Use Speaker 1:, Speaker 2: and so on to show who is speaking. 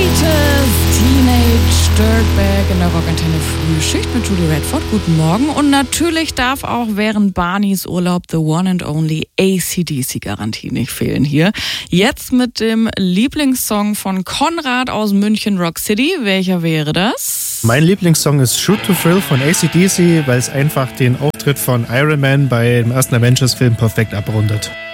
Speaker 1: Dirtbag in der Rockantenne Frühschicht mit Julie Redford. Guten Morgen. Und natürlich darf auch während Barneys Urlaub the one and only AC/DC-Garantie nicht fehlen hier. Jetzt mit dem Lieblingssong von Konrad aus München, Rock City. Welcher wäre das?
Speaker 2: Mein Lieblingssong ist Shoot to Thrill von AC/DC, weil es einfach den Auftritt von Iron Man beim ersten Avengers-Film perfekt abrundet.